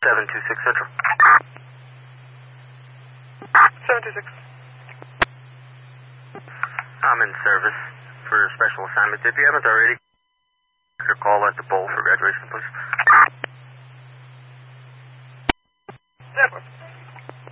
726 Central. 726. I'm in service for a special assignment. If you haven't already, your call at the bowl for graduation, please. Network.